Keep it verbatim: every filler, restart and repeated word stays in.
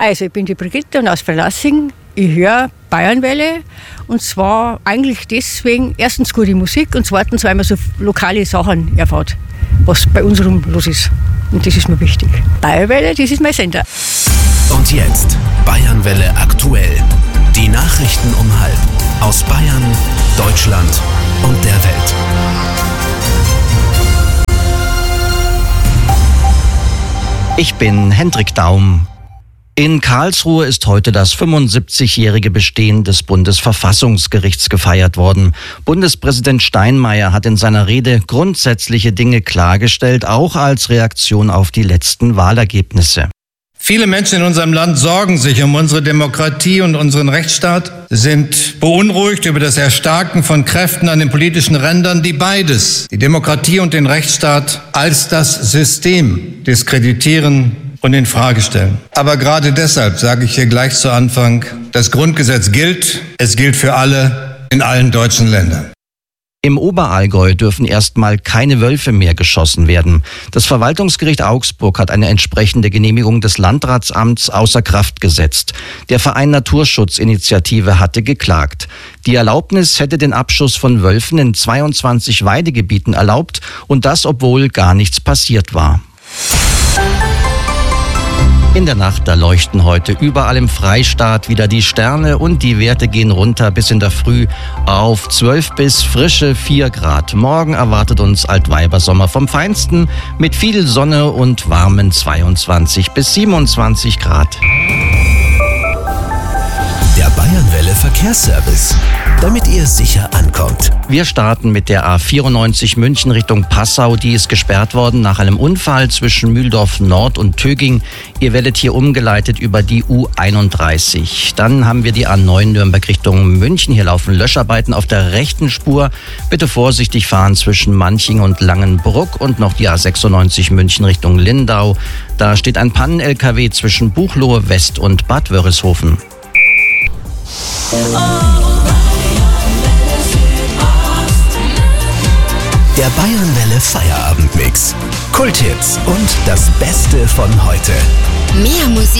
Also, ich bin die Brigitte und aus Verlassing. Ich höre Bayernwelle und zwar eigentlich deswegen, erstens gute Musik und zweitens, weil man so lokale Sachen erfährt, was bei uns rum los ist. Und das ist mir wichtig. Bayernwelle, das ist mein Sender. Und jetzt Bayernwelle aktuell. Die Nachrichten um halb aus Bayern, Deutschland und der Welt. Ich bin Hendrik Daum. In Karlsruhe ist heute das fünfundsiebzigjährige Bestehen des Bundesverfassungsgerichts gefeiert worden. Bundespräsident Steinmeier hat in seiner Rede grundsätzliche Dinge klargestellt, auch als Reaktion auf die letzten Wahlergebnisse. Viele Menschen in unserem Land sorgen sich um unsere Demokratie und unseren Rechtsstaat, sind beunruhigt über das Erstarken von Kräften an den politischen Rändern, die beides, die Demokratie und den Rechtsstaat, als das System diskreditieren und in Frage stellen. Aber gerade deshalb sage ich hier gleich zu Anfang, das Grundgesetz gilt, es gilt für alle in allen deutschen Ländern. Im Oberallgäu dürfen erstmal keine Wölfe mehr geschossen werden. Das Verwaltungsgericht Augsburg hat eine entsprechende Genehmigung des Landratsamts außer Kraft gesetzt. Der Verein Naturschutzinitiative hatte geklagt. Die Erlaubnis hätte den Abschuss von Wölfen in zweiundzwanzig Weidegebieten erlaubt und das, obwohl gar nichts passiert war. In der Nacht, da leuchten heute überall im Freistaat wieder die Sterne und die Werte gehen runter bis in der Früh auf zwölf bis frische vier Grad. Morgen erwartet uns Altweibersommer vom Feinsten mit viel Sonne und warmen zweiundzwanzig bis siebenundzwanzig Grad. Der Bayernwelle Verkehrsservice, damit ihr sicher ankommt. Wir starten mit der A vierundneunzig München Richtung Passau. Die ist gesperrt worden nach einem Unfall zwischen Mühldorf Nord und Töging. Ihr werdet hier umgeleitet über die U einunddreißig. Dann haben wir die A neun Nürnberg Richtung München. Hier laufen Löscharbeiten auf der rechten Spur. Bitte vorsichtig fahren zwischen Manching und Langenbruck und noch die A sechsundneunzig München Richtung Lindau. Da steht ein Pannen-L K W zwischen Buchloe West und Bad Wörishofen. Der Bayernwelle Feierabendmix. Kulthits und das Beste von heute. Mehr Musik.